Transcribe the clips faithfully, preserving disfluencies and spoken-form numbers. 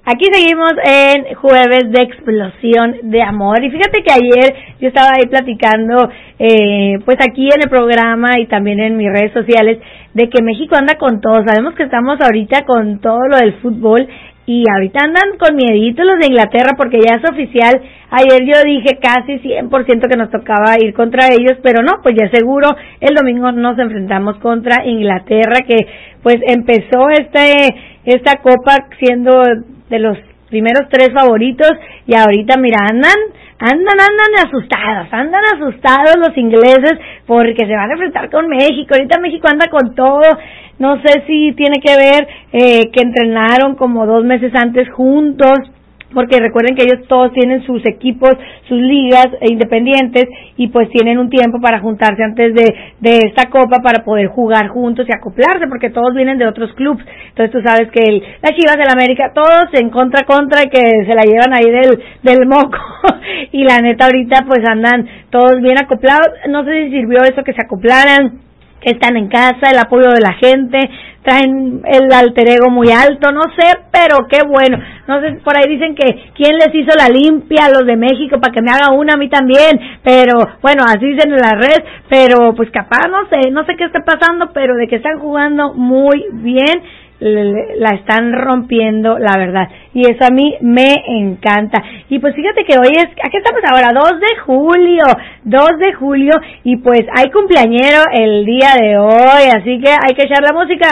Aquí seguimos en Jueves de Explosión de Amor. Y fíjate que ayer yo estaba ahí platicando, eh, pues aquí en el programa y también en mis redes sociales, de que México anda con todo. Sabemos que estamos ahorita con todo lo del fútbol y ahorita andan con miedito los de Inglaterra porque ya es oficial. Ayer yo dije casi cien por ciento que nos tocaba ir contra ellos, pero no, pues ya seguro el domingo nos enfrentamos contra Inglaterra, que pues empezó este esta copa siendo de los primeros tres favoritos y ahorita mira, andan, andan, andan asustados, andan asustados los ingleses porque se van a enfrentar con México. Ahorita México anda con todo, no sé si tiene que ver eh, que entrenaron como dos meses antes juntos, porque recuerden que ellos todos tienen sus equipos, sus ligas independientes y pues tienen un tiempo para juntarse antes de, de esta copa para poder jugar juntos y acoplarse, porque todos vienen de otros clubes. Entonces tú sabes que el, las Chivas del América, todos en contra contra y que se la llevan ahí del, del moco y la neta ahorita pues andan todos bien acoplados. No sé si sirvió eso que se acoplaran, que están en casa, el apoyo de la gente, traen el alter ego muy alto, no sé, pero qué bueno. No sé, por ahí dicen que quién les hizo la limpia a los de México para que me haga una a mí también, pero bueno, así dicen en la red, pero pues capaz, no sé, no sé qué está pasando, pero de que están jugando muy bien, la están rompiendo, la verdad, y eso a mí me encanta. Y pues fíjate que hoy es, ¿a qué estamos ahora? dos de julio, dos de julio, y pues hay cumpleañero el día de hoy, así que hay que echar la música.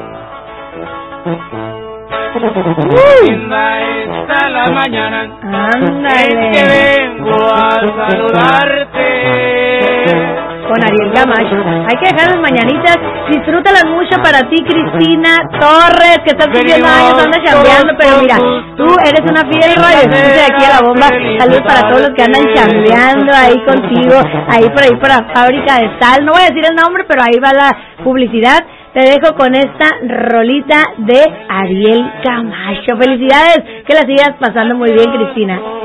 Linda está la mañana, ándale, es que vengo a saludarte. Con Ariel Camacho. Hay que dejar las mañanitas. Disfrútalas mucho para ti, Cristina Torres, que estás cumpliendo años, andas chambeando, pero mira, tú eres una fiel radio de aquí a la bomba. Saludos para todos los que andan chambeando ahí contigo, ahí por ahí por la fábrica de sal. No voy a decir el nombre, pero ahí va la publicidad. Te dejo con esta rolita de Ariel Camacho. Felicidades, que la sigas pasando muy bien, Cristina.